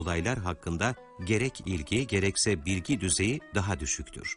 olaylar hakkında gerek ilgi gerekse bilgi düzeyi daha düşüktür.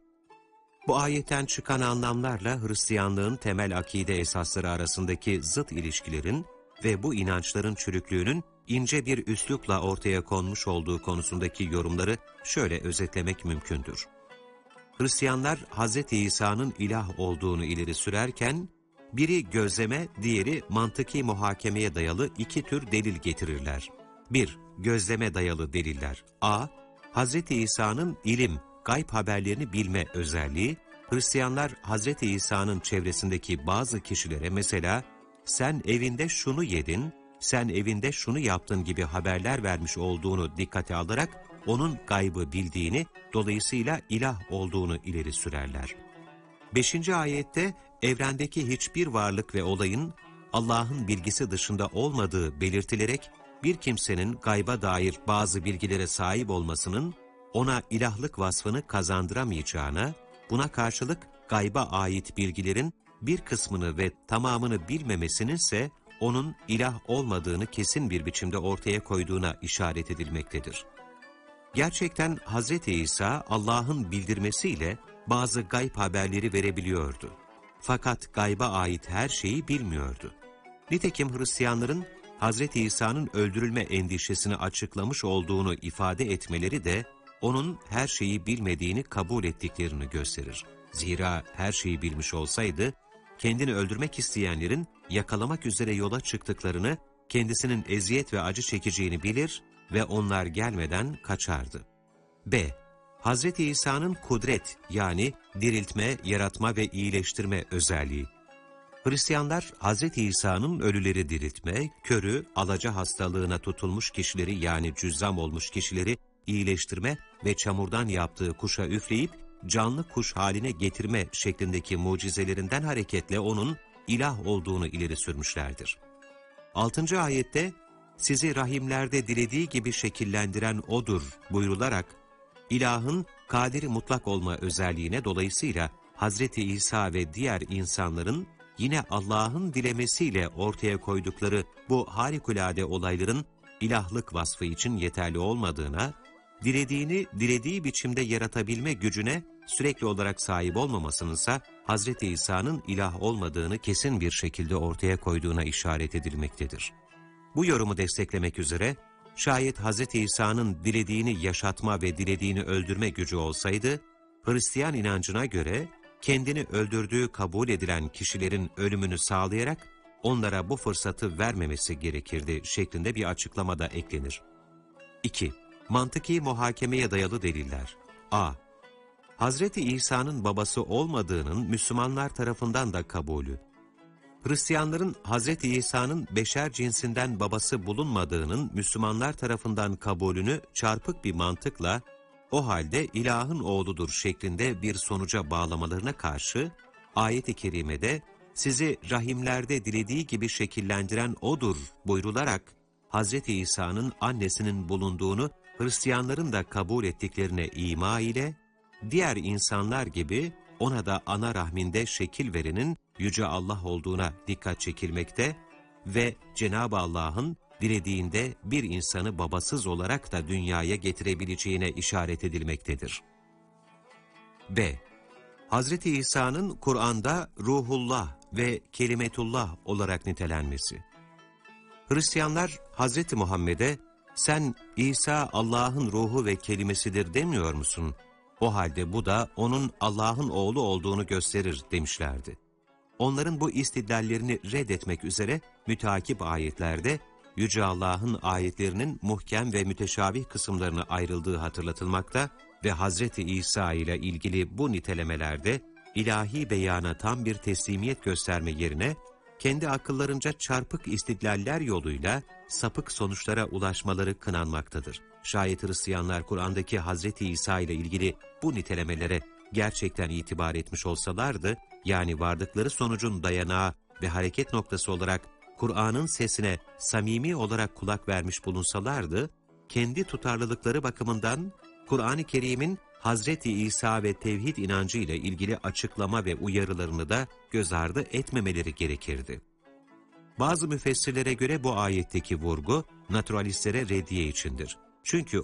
Bu ayetten çıkan anlamlarla Hristiyanlığın temel akide esasları arasındaki zıt ilişkilerin ve bu inançların çürüklüğünün ince bir üslupla ortaya konmuş olduğu konusundaki yorumları şöyle özetlemek mümkündür. Hristiyanlar Hz. İsa'nın ilah olduğunu ileri sürerken, biri gözleme, diğeri mantıki muhakemeye dayalı iki tür delil getirirler. 1. Gözleme dayalı deliller. A. Hz. İsa'nın ilim, gayb haberlerini bilme özelliği, Hristiyanlar Hz. İsa'nın çevresindeki bazı kişilere mesela, sen evinde şunu yedin, sen evinde şunu yaptın gibi haberler vermiş olduğunu dikkate alarak, onun gaybı bildiğini, dolayısıyla ilah olduğunu ileri sürerler. 5. ayette evrendeki hiçbir varlık ve olayın Allah'ın bilgisi dışında olmadığı belirtilerek bir kimsenin gayba dair bazı bilgilere sahip olmasının ona ilahlık vasfını kazandıramayacağına, buna karşılık gayba ait bilgilerin bir kısmını ve tamamını bilmemesinin ise onun ilah olmadığını kesin bir biçimde ortaya koyduğuna işaret edilmektedir. Gerçekten Hz. İsa Allah'ın bildirmesiyle bazı gayb haberleri verebiliyordu. Fakat gayba ait her şeyi bilmiyordu. Nitekim Hristiyanların Hz. İsa'nın öldürülme endişesini açıklamış olduğunu ifade etmeleri de onun her şeyi bilmediğini kabul ettiklerini gösterir. Zira her şeyi bilmiş olsaydı, kendini öldürmek isteyenlerin yakalamak üzere yola çıktıklarını, kendisinin eziyet ve acı çekeceğini bilir ve onlar gelmeden kaçardı. B. Hz. İsa'nın kudret yani diriltme, yaratma ve iyileştirme özelliği. Hristiyanlar Hz. İsa'nın ölüleri diriltme, körü, alaca hastalığına tutulmuş kişileri yani cüzzam olmuş kişileri iyileştirme ve çamurdan yaptığı kuşa üfleyip canlı kuş haline getirme şeklindeki mucizelerinden hareketle onun ilah olduğunu ileri sürmüşlerdir. 6. ayette sizi rahimlerde dilediği gibi şekillendiren O'dur buyrularak ilahın kadiri mutlak olma özelliğine dolayısıyla Hz. İsa ve diğer insanların yine Allah'ın dilemesiyle ortaya koydukları bu harikulade olayların ilahlık vasfı için yeterli olmadığına, dilediğini dilediği biçimde yaratabilme gücüne sürekli olarak sahip olmamasınınsa Hz. İsa'nın ilah olmadığını kesin bir şekilde ortaya koyduğuna işaret edilmektedir. Bu yorumu desteklemek üzere, şayet Hz. İsa'nın dilediğini yaşatma ve dilediğini öldürme gücü olsaydı, Hristiyan inancına göre kendini öldürdüğü kabul edilen kişilerin ölümünü sağlayarak onlara bu fırsatı vermemesi gerekirdi şeklinde bir açıklama da eklenir. 2. Mantıki muhakemeye dayalı deliller. A. Hazreti İsa'nın babası olmadığının Müslümanlar tarafından da kabulü. Hristiyanların Hazreti İsa'nın beşer cinsinden babası bulunmadığının Müslümanlar tarafından kabulünü çarpık bir mantıkla, o halde ilahın oğludur şeklinde bir sonuca bağlamalarına karşı, ayet-i kerimede sizi rahimlerde dilediği gibi şekillendiren O'dur buyrularak, Hazreti İsa'nın annesinin bulunduğunu Hristiyanların da kabul ettiklerine ima ile, diğer insanlar gibi ona da ana rahminde şekil verenin Yüce Allah olduğuna dikkat çekilmekte ve Cenab-ı Allah'ın dilediğinde bir insanı babasız olarak da dünyaya getirebileceğine işaret edilmektedir. B. Hazreti İsa'nın Kur'an'da Ruhullah ve Kelimetullah olarak nitelenmesi. Hristiyanlar Hazreti Muhammed'e sen İsa Allah'ın ruhu ve kelimesidir demiyor musun? O halde bu da onun Allah'ın oğlu olduğunu gösterir demişlerdi. Onların bu istidlallerini reddetmek üzere müteakip ayetlerde Yüce Allah'ın ayetlerinin muhkem ve müteşabih kısımlarına ayrıldığı hatırlatılmakta ve Hazreti İsa ile ilgili bu nitelemelerde ilahi beyana tam bir teslimiyet gösterme yerine kendi akıllarınca çarpık istidlaller yoluyla sapık sonuçlara ulaşmaları kınanmaktadır. Şayet Hristiyanlar Kur'an'daki Hazreti İsa ile ilgili bu nitelemelere gerçekten itibar etmiş olsalardı, yani vardıkları sonucun dayanağı ve hareket noktası olarak Kur'an'ın sesine samimi olarak kulak vermiş bulunsalardı, kendi tutarlılıkları bakımından Kur'an-ı Kerim'in Hazreti İsa ve tevhid inancı ile ilgili açıklama ve uyarılarını da göz ardı etmemeleri gerekirdi. Bazı müfessirlere göre bu ayetteki vurgu naturalistlere reddiye içindir. Çünkü